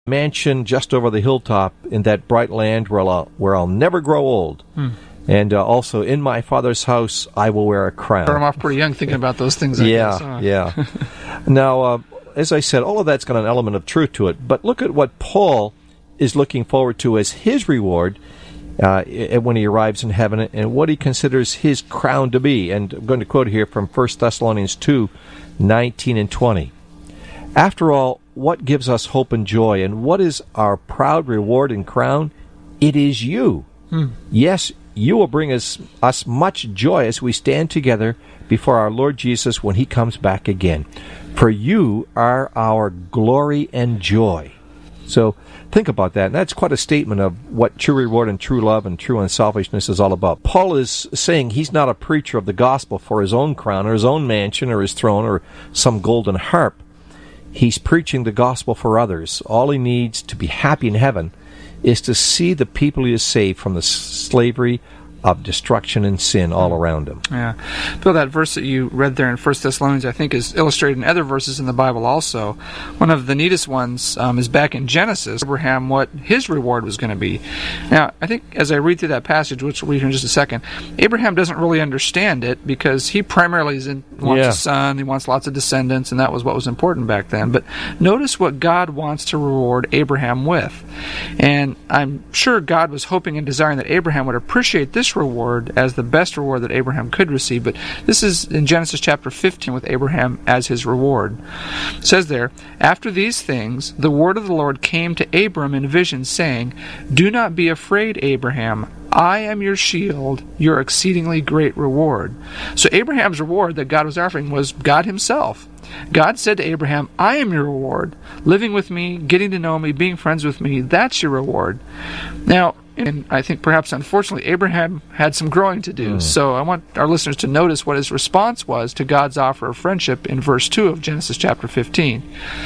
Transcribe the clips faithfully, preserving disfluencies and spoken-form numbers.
mansion just over the hilltop in that bright land where I'll, where I'll never grow old. Hmm. And uh, also, in my Father's house, I will wear a crown. I'm off pretty young thinking about those things. I yeah, guess, huh? yeah. Now, uh, as I said, all of that's got an element of truth to it. But look at what Paul is looking forward to as his reward uh, when he arrives in heaven, and what he considers his crown to be. And I'm going to quote here from First Thessalonians two, nineteen and twenty. After all, what gives us hope and joy, and what is our proud reward and crown? It is you. Hmm. Yes, you will bring us, us much joy as we stand together before our Lord Jesus when he comes back again. For you are our glory and joy. So think about that. And that's quite a statement of what true reward and true love and true unselfishness is all about. Paul is saying he's not a preacher of the gospel for his own crown or his own mansion or his throne or some golden harp. He's preaching the gospel for others. All he needs to be happy in heaven is to see the people he has saved from the slavery of destruction and sin all around him. Yeah. Bill, that verse that you read there in First Thessalonians, I think, is illustrated in other verses in the Bible also. One of the neatest ones um, is back in Genesis, Abraham, what his reward was going to be. Now, I think as I read through that passage, which we'll read in just a second, Abraham doesn't really understand it because he primarily is in, wants yeah. a son, he wants lots of descendants, and that was what was important back then. But notice what God wants to reward Abraham with. And I'm sure God was hoping and desiring that Abraham would appreciate this reward as the best reward that Abraham could receive, but this is in Genesis chapter fifteen with Abraham as his reward. It says there, after these things, the word of the Lord came to Abram in vision, saying, Do not be afraid, Abraham. I am your shield, your exceedingly great reward. So Abraham's reward that God was offering was God himself. God said to Abraham, I am your reward. Living with me, getting to know me, being friends with me, that's your reward. Now, and I think perhaps unfortunately Abraham had some growing to do. Mm. So I want our listeners to notice what his response was to God's offer of friendship in verse two of Genesis chapter fifteen.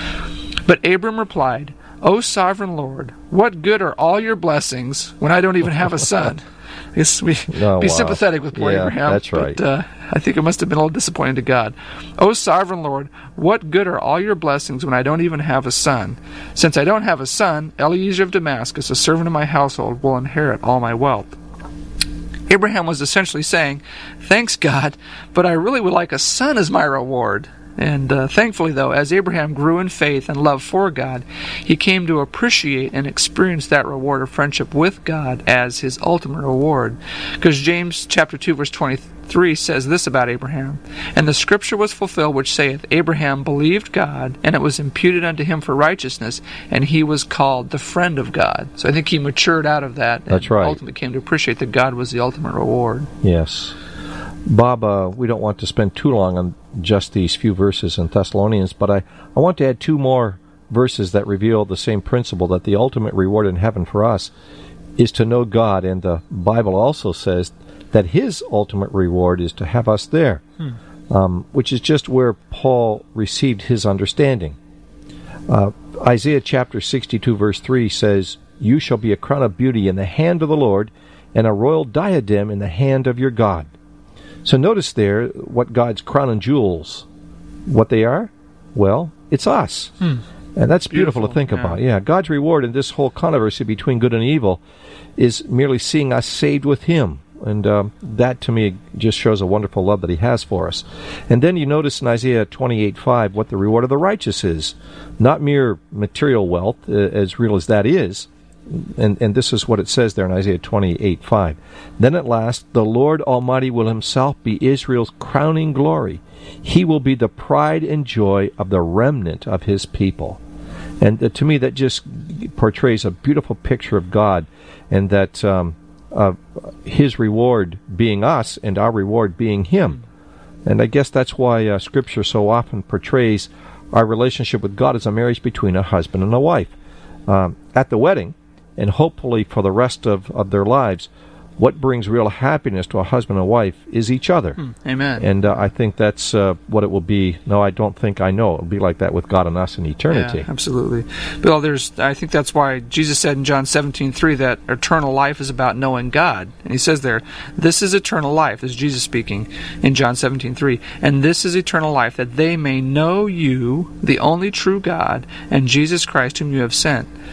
But Abram replied, O sovereign Lord, what good are all your blessings when I don't even have a son? I guess we oh, be wow. sympathetic with poor yeah, Abraham. That's right. But uh, I think it must have been a little disappointing to God. O sovereign Lord, what good are all your blessings when I don't even have a son? Since I don't have a son, Eliezer of Damascus, a servant of my household, will inherit all my wealth. Abraham was essentially saying, thanks God, but I really would like a son as my reward. And uh, thankfully, though, as Abraham grew in faith and love for God, he came to appreciate and experience that reward of friendship with God as his ultimate reward. Because James chapter two, verse twenty-three says this about Abraham, And the scripture was fulfilled which saith, Abraham believed God, and it was imputed unto him for righteousness, and he was called the friend of God. So I think he matured out of that. That's and right. ultimately came to appreciate that God was the ultimate reward. Yes. Bob, uh, we don't want to spend too long on just these few verses in Thessalonians, but I, I want to add two more verses that reveal the same principle, that the ultimate reward in heaven for us is to know God, and the Bible also says that his ultimate reward is to have us there, hmm. um, which is just where Paul received his understanding. Uh, Isaiah chapter sixty-two, verse three says, You shall be a crown of beauty in the hand of the Lord, and a royal diadem in the hand of your God. So notice there what God's crown and jewels, what they are? Well, it's us. Hmm. And that's beautiful, beautiful to think yeah. about. Yeah, God's reward in this whole controversy between good and evil is merely seeing us saved with him. And um, that, to me, just shows a wonderful love that he has for us. And then you notice in Isaiah twenty-eight five what the reward of the righteous is. Not mere material wealth, uh, as real as that is. And, and this is what it says there in Isaiah twenty-eight five. Then at last, the Lord Almighty will himself be Israel's crowning glory. He will be the pride and joy of the remnant of his people. And uh, to me, that just portrays a beautiful picture of God, and that um, uh, his reward being us and our reward being him. And I guess that's why uh, Scripture so often portrays our relationship with God as a marriage between a husband and a wife. Um, at the wedding, and hopefully for the rest of, of their lives, what brings real happiness to a husband and wife is each other. Hmm. Amen. And uh, I think that's uh, what it will be. No, I don't think I know. It will be like that with God and us in eternity. Yeah, absolutely. Bill, there's, I think that's why Jesus said in John seventeen three that eternal life is about knowing God. And he says there, this is eternal life. This is Jesus speaking in John seventeen three. And this is eternal life, that they may know you, the only true God, and Jesus Christ whom you have sent.